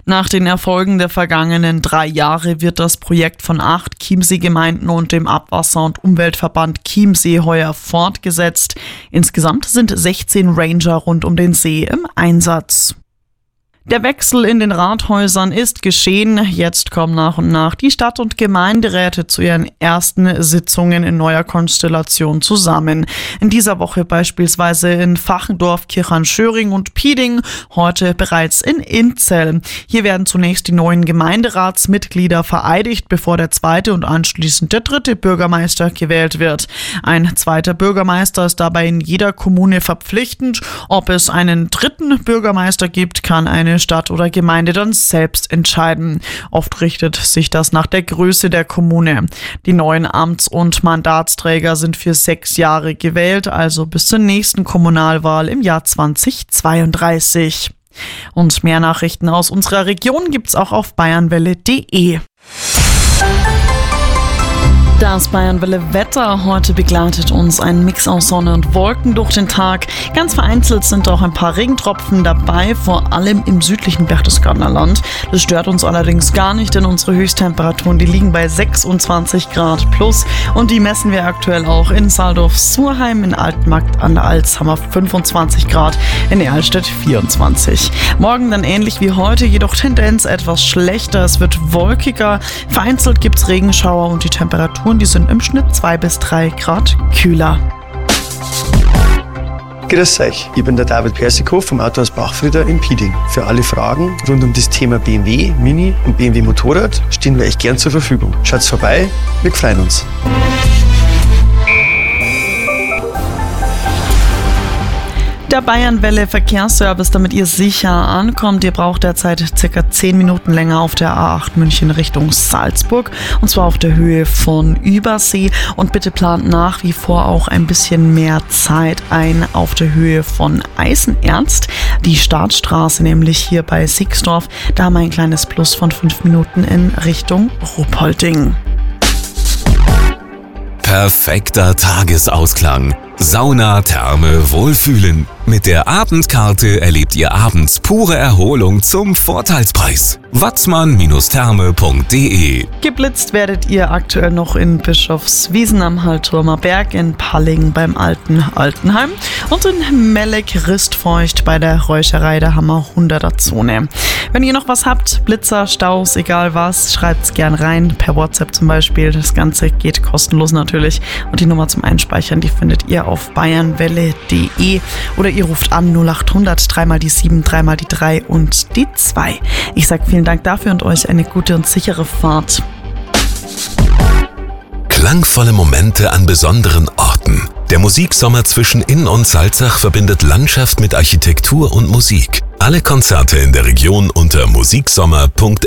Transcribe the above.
Nach den Erfolgen der vergangenen 3 Jahre wird das Projekt von 8 Chiemsee-Gemeinden und dem Abwasser- und Umweltverband Chiemsee heuer fortgesetzt. Insgesamt sind 16 Ranger rund um den See im Einsatz. Der Wechsel in den Rathäusern ist geschehen. Jetzt kommen nach und nach die Stadt- und Gemeinderäte zu ihren ersten Sitzungen in neuer Konstellation zusammen. In dieser Woche beispielsweise in Fachendorf, Kirchhahn-Schöring und Pieding, heute bereits in Inzell. Hier werden zunächst die neuen Gemeinderatsmitglieder vereidigt, bevor der zweite und anschließend der dritte Bürgermeister gewählt wird. Ein zweiter Bürgermeister ist dabei in jeder Kommune verpflichtend. Ob es einen dritten Bürgermeister gibt, kann eine Stadt oder Gemeinde dann selbst entscheiden. Oft richtet sich das nach der Größe der Kommune. Die neuen Amts- und Mandatsträger sind für 6 Jahre gewählt, also bis zur nächsten Kommunalwahl im Jahr 2032. Und mehr Nachrichten aus unserer Region gibt's auch auf bayernwelle.de. Das Bayernwelle-Wetter. Heute begleitet uns ein Mix aus Sonne und Wolken durch den Tag. Ganz vereinzelt sind auch ein paar Regentropfen dabei, vor allem im südlichen Berchtesgadener Land. Das stört uns allerdings gar nicht, denn unsere Höchsttemperaturen, die liegen bei 26 Grad plus. Und die messen wir aktuell auch in Saldorf-Surheim, in Altmarkt an der Alz haben wir 25 Grad, in Erlstedt 24. Morgen dann ähnlich wie heute, jedoch Tendenz etwas schlechter. Es wird wolkiger, vereinzelt gibt es Regenschauer und die Temperaturen, die sind im Schnitt 2 bis 3 Grad kühler. Grüß euch, ich bin der David Persikow vom Autohaus Bachfrieder in Pieding. Für alle Fragen rund um das Thema BMW, Mini und BMW Motorrad stehen wir euch gern zur Verfügung. Schaut's vorbei, wir freuen uns. Der Bayernwelle Verkehrsservice, damit ihr sicher ankommt. Ihr braucht derzeit circa 10 Minuten länger auf der A8 München Richtung Salzburg, und zwar auf der Höhe von Übersee. Und bitte plant nach wie vor auch ein bisschen mehr Zeit ein auf der Höhe von Eisenernst. Die Startstraße nämlich hier bei Sixdorf, da haben wir ein kleines Plus von 5 Minuten in Richtung Ruhpolding. Perfekter Tagesausklang. Sauna, Therme, Wohlfühlen. Mit der Abendkarte erlebt ihr abends pure Erholung zum Vorteilspreis. watzmann-therme.de. Geblitzt werdet ihr aktuell noch in Bischofswiesen am Hallturmer Berg, in Palling beim alten Altenheim und in Melleck Ristfeucht bei der Räucherei der Hammer 100er Zone. Wenn ihr noch was habt, Blitzer, Staus, egal was, schreibt's gern rein, per WhatsApp zum Beispiel. Das Ganze geht kostenlos natürlich und die Nummer zum Einspeichern, die findet ihr auf bayernwelle.de oder ihr ruft an 0800 3 mal die 7, 3 mal die 3 und die 2. Ich sage vielen Dank dafür und euch eine gute und sichere Fahrt. Klangvolle Momente an besonderen Orten. Der Musiksommer zwischen Inn und Salzach verbindet Landschaft mit Architektur und Musik. Alle Konzerte in der Region unter musiksommer.at.